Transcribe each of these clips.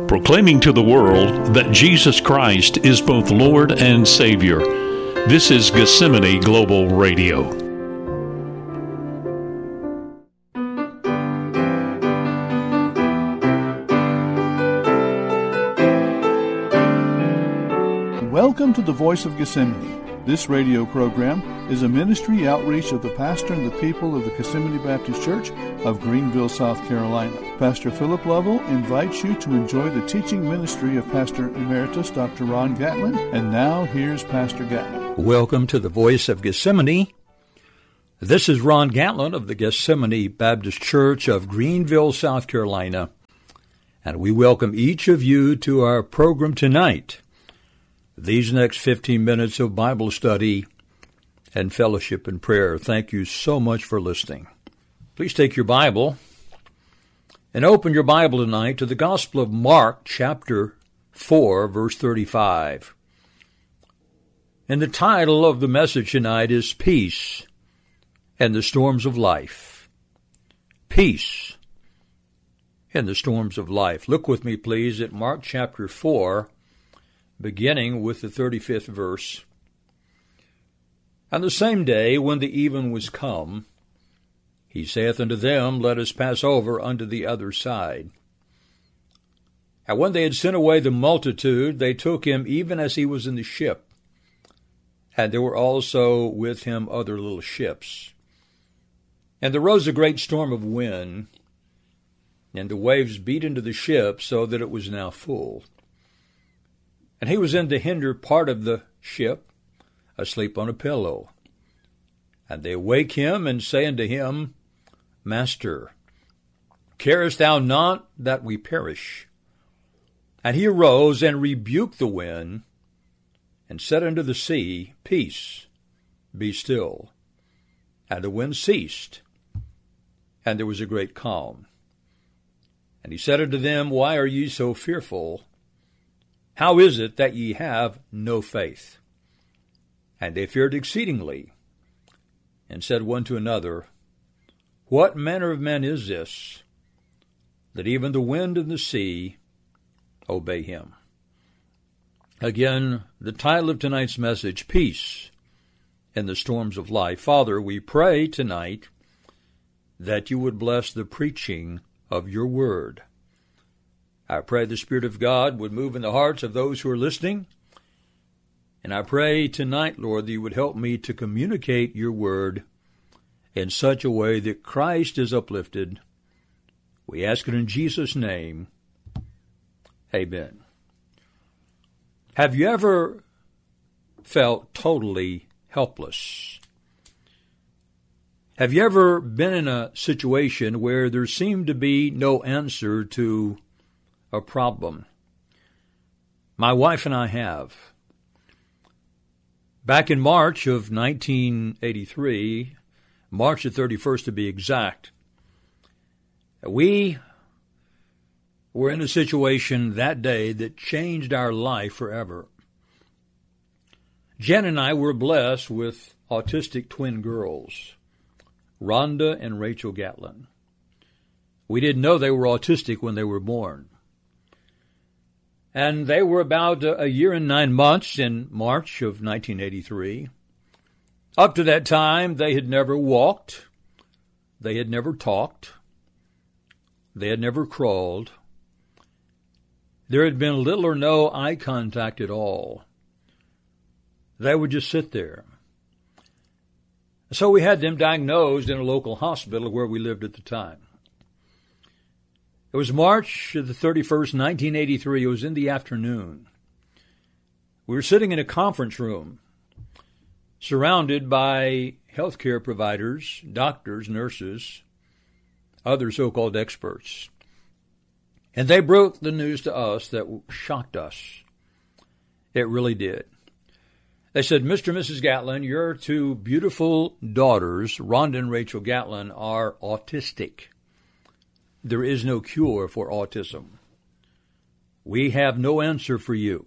proclaiming to the world that Jesus Christ is both Lord and Savior. This is Gethsemane Global Radio. Welcome to the Voice of Gethsemane. This radio program is a ministry outreach of the pastor and the people of the Gethsemane Baptist Church of Greenville, South Carolina. Pastor Philip Lovell invites you to enjoy the teaching ministry of Pastor Emeritus Dr. Ron Gatlin. And now, here's Pastor Gatlin. Welcome to the Voice of Gethsemane. This is Ron Gatlin of the Gethsemane Baptist Church of Greenville, South Carolina. And we welcome each of you to our program tonight. These next 15 minutes of Bible study and fellowship and prayer. Thank you so much for listening. Please take your Bible and open your Bible tonight to the Gospel of Mark, chapter 4, verse 35. And the title of the message tonight is Peace and the Storms of Life. Peace and the Storms of Life. Look with me, please, at Mark chapter 4, beginning with the 35th verse. And the same day, when the even was come, he saith unto them, Let us pass over unto the other side. And when they had sent away the multitude, they took him even as he was in the ship. And there were also with him other little ships. And there rose a great storm of wind, and the waves beat into the ship, so that it was now full. And he was in the hinder part of the ship, asleep on a pillow. And they awake him, and say unto him, Master, carest thou not that we perish? And he arose and rebuked the wind, and said unto the sea, Peace, be still. And the wind ceased, and there was a great calm. And he said unto them, Why are ye so fearful? How is it that ye have no faith? And they feared exceedingly, and said one to another, What manner of man is this, that even the wind and the sea obey him? Again, the title of tonight's message, Peace in the Storms of Life. Father, we pray tonight that you would bless the preaching of your word. I pray the Spirit of God would move in the hearts of those who are listening. And I pray tonight, Lord, that you would help me to communicate your word in such a way that Christ is uplifted. We ask it in Jesus' name. Amen. Have you ever felt totally helpless? Have you ever been in a situation where there seemed to be no answer to a problem? My wife and I have. Back in March of 1983, March the 31st to be exact, we were in a situation that day that changed our life forever. Jen and I were blessed with autistic twin girls, Rhonda and Rachel Gatlin. We didn't know they were autistic when they were born. And they were about a year and 9 months in March of 1983. Up to that time, they had never walked. They had never talked. They had never crawled. There had been little or no eye contact at all. They would just sit there. So we had them diagnosed in a local hospital where we lived at the time. It was March the 31st, 1983. It was in the afternoon. We were sitting in a conference room, surrounded by healthcare providers, doctors, nurses, other so-called experts. And they broke the news to us that shocked us. It really did. They said, Mr. and Mrs. Gatlin, your two beautiful daughters, Rhonda and Rachel Gatlin, are autistic. There is no cure for autism. We have no answer for you.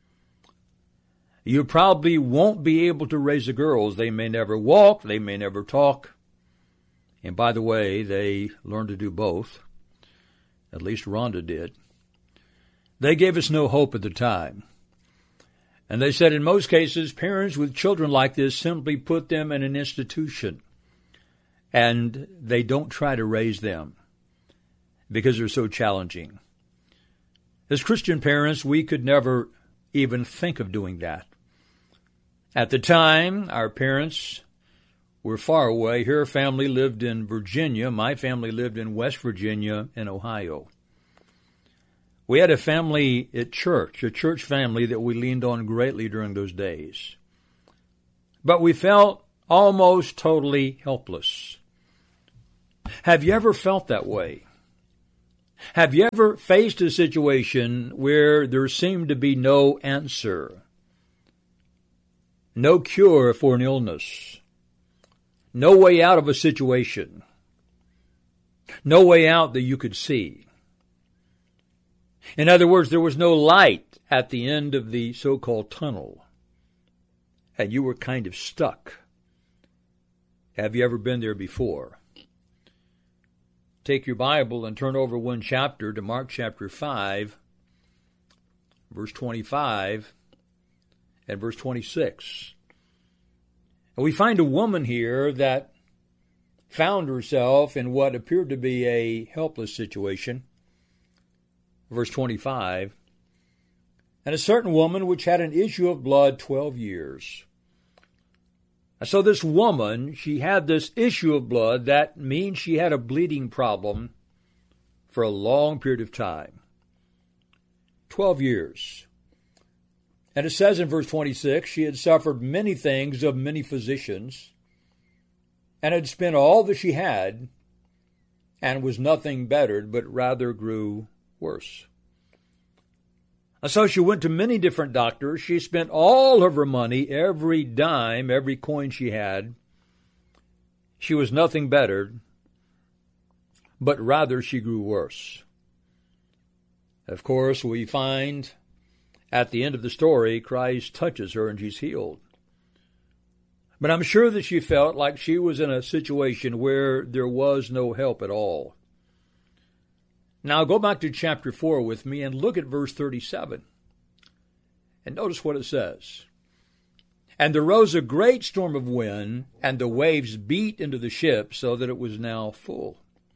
You probably won't be able to raise the girls. They may never walk. They may never talk. And by the way, they learned to do both. At least Rhonda did. They gave us no hope at the time. And they said in most cases, parents with children like this simply put them in an institution, and they don't try to raise them because they're so challenging. As Christian parents, we could never even think of doing that. At the time, our parents were far away. Her family lived in Virginia. My family lived in West Virginia and Ohio. We had a family at church, a church family that we leaned on greatly during those days. But we felt almost totally helpless. Have you ever felt that way? Have you ever faced a situation where there seemed to be no answer, no cure for an illness, no way out of a situation, no way out that you could see? In other words, there was no light at the end of the so-called tunnel, and you were kind of stuck. Have you ever been there before? Take your Bible and turn over one chapter to Mark chapter 5, verse 25 and verse 26. And we find a woman here that found herself in what appeared to be a helpless situation. Verse 25, and a certain woman which had an issue of blood 12 years. And so this woman, she had this issue of blood. That means she had a bleeding problem for a long period of time. 12 years. And it says in verse 26, she had suffered many things of many physicians, and had spent all that she had, and was nothing bettered, but rather grew worse. And so she went to many different doctors. She spent all of her money, every dime, every coin she had. She was nothing bettered, but rather she grew worse. Of course, we find at the end of the story, Christ touches her and she's healed. But I'm sure that she felt like she was in a situation where there was no help at all. Now go back to chapter 4 with me and look at verse 37. And notice what it says. And there rose a great storm of wind, and the waves beat into the ship so that it was now full.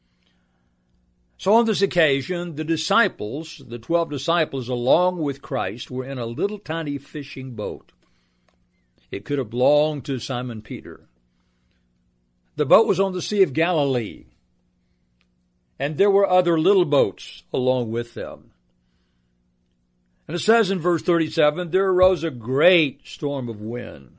So on this occasion, the disciples, the 12 disciples, along with Christ, were in a little tiny fishing boat. It could have belonged to Simon Peter. The boat was on the Sea of Galilee, and there were other little boats along with them. And it says in verse 37, there arose a great storm of wind.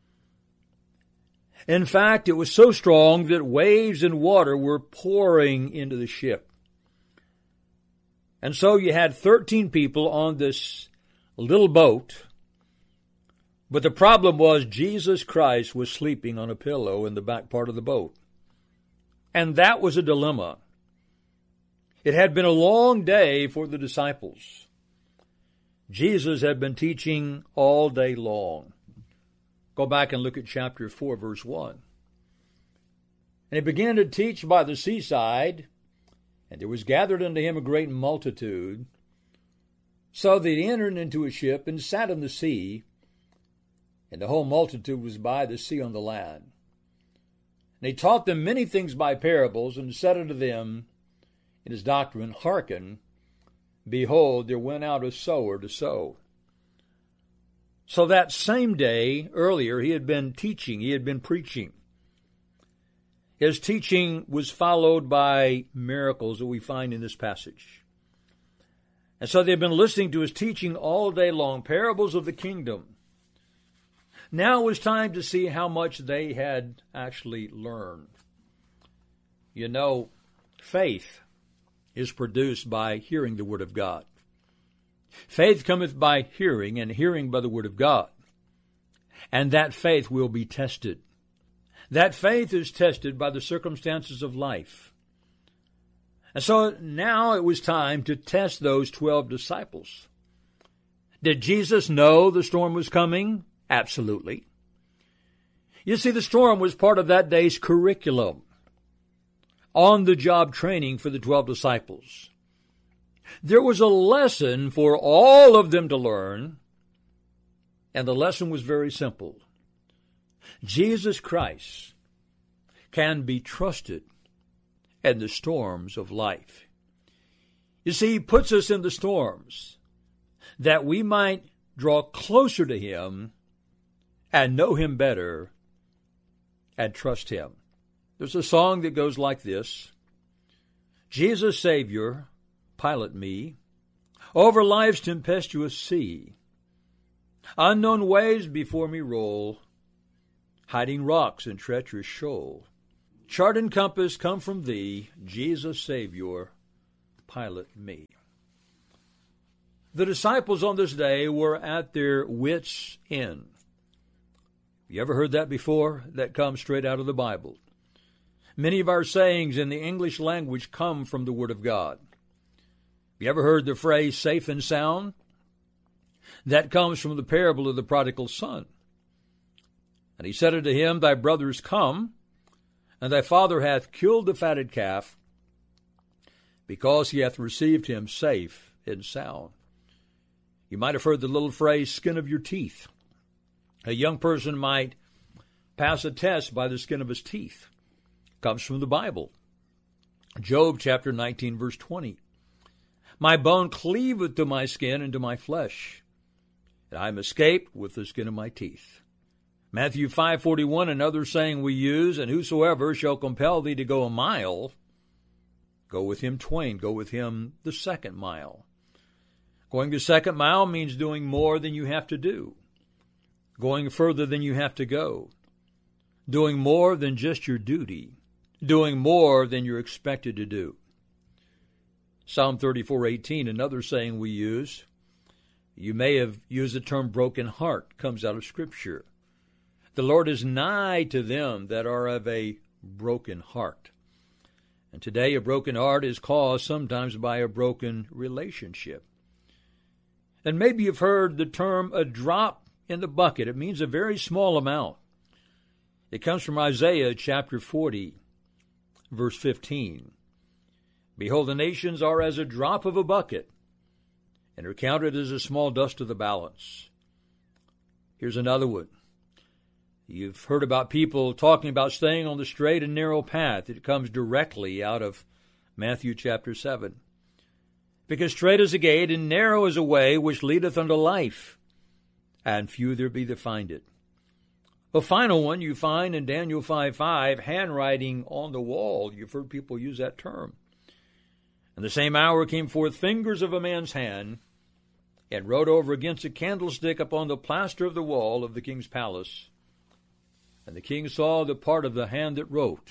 In fact, it was so strong that waves and water were pouring into the ship. And so you had 13 people on this little boat, but the problem was Jesus Christ was sleeping on a pillow in the back part of the boat. And that was a dilemma. It had been a long day for the disciples. Jesus had been teaching all day long. Go back and look at chapter 4, verse 1. And he began to teach by the seaside, and there was gathered unto him a great multitude, so that he entered into a ship and sat in the sea, and the whole multitude was by the sea on the land. And he taught them many things by parables, and said unto them in his doctrine, Hearken, behold, there went out a sower to sow. So that same day, earlier, he had been teaching, he had been preaching. His teaching was followed by miracles that we find in this passage. And so they've been listening to his teaching all day long, parables of the kingdom. Now it was time to see how much they had actually learned. You know, faith is produced by hearing the word of God. Faith cometh by hearing, and hearing by the word of God. And that faith will be tested. That faith is tested by the circumstances of life. And so now it was time to test those 12 disciples. Did Jesus know the storm was coming? Absolutely. You see, the storm was part of that day's curriculum, on-the-job training for the 12 disciples. There was a lesson for all of them to learn, and the lesson was very simple. Jesus Christ can be trusted in the storms of life. You see, He puts us in the storms that we might draw closer to Him and know Him better and trust Him. There's a song that goes like this: Jesus, Savior, pilot me over life's tempestuous sea. Unknown waves before me roll, hiding rocks and treacherous shoal. Chart and compass come from Thee, Jesus, Savior, pilot me. The disciples on this day were at their wits' end. You ever heard that before? That comes straight out of the Bible. Many of our sayings in the English language come from the Word of God. You ever heard the phrase safe and sound? That comes from the parable of the prodigal son. And he said unto him, Thy brothers come, and thy father hath killed the fatted calf, because he hath received him safe and sound. You might have heard the little phrase, skin of your teeth. A young person might pass a test by the skin of his teeth. Comes from the Bible. Job chapter 19, verse 20. My bone cleaveth to my skin and to my flesh, and I am escaped with the skin of my teeth. Matthew 5:41, another saying we use, and whosoever shall compel thee to go a mile, go with him twain, go with him the second mile. Going the second mile means doing more than you have to do, going further than you have to go, doing more than just your duty, doing more than you're expected to do. Psalm 34:18, another saying we use, you may have used the term broken heart, comes out of Scripture. The Lord is nigh to them that are of a broken heart. And today a broken heart is caused sometimes by a broken relationship. And maybe you've heard the term a drop in the bucket. It means a very small amount. It comes from Isaiah chapter 40, verse 15. Behold, the nations are as a drop of a bucket, and are counted as a small dust of the balance. Here's another one. You've heard about people talking about staying on the straight and narrow path. It comes directly out of Matthew chapter 7. Because straight is the gate, and narrow is a way which leadeth unto life, and few there be that find it. The final one you find in Daniel 5:5, handwriting on the wall. You've heard people use that term. In the same hour came forth fingers of a man's hand, and wrote over against a candlestick upon the plaster of the wall of the king's palace. And the king saw the part of the hand that wrote.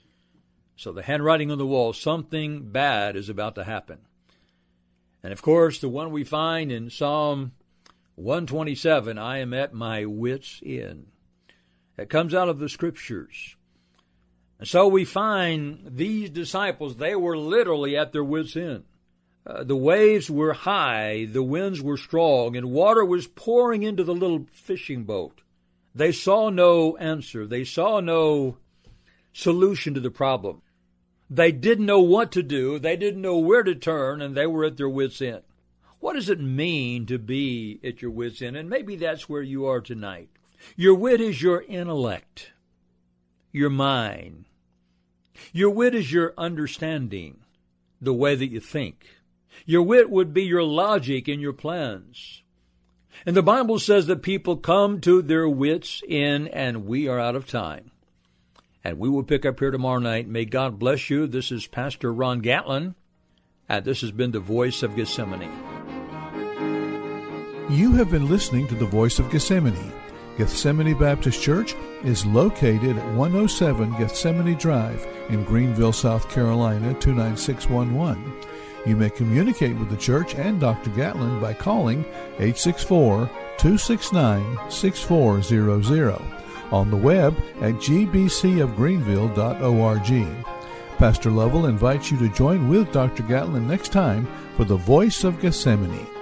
So the handwriting on the wall, something bad is about to happen. And of course, the one we find in Psalm 127, I am at my wits' end. It comes out of the Scriptures. And so we find these disciples, they were literally at their wits' end. The waves were high, the winds were strong, and water was pouring into the little fishing boat. They saw no answer. They saw no solution to the problem. They didn't know what to do. They didn't know where to turn, and they were at their wits' end. What does it mean to be at your wits' end? And maybe that's where you are tonight. Your wit is your intellect, your mind. Your wit is your understanding, the way that you think. Your wit would be your logic and your plans. And the Bible says that people come to their wits' end, and we are out of time. And we will pick up here tomorrow night. May God bless you. This is Pastor Ron Gatlin, and this has been the Voice of Gethsemane. You have been listening to the Voice of Gethsemane. Gethsemane Baptist Church is located at 107 Gethsemane Drive in Greenville, South Carolina, 29611. You may communicate with the church and Dr. Gatlin by calling 864-269-6400, on the web at gbcofgreenville.org. Pastor Lovell invites you to join with Dr. Gatlin next time for the Voice of Gethsemane.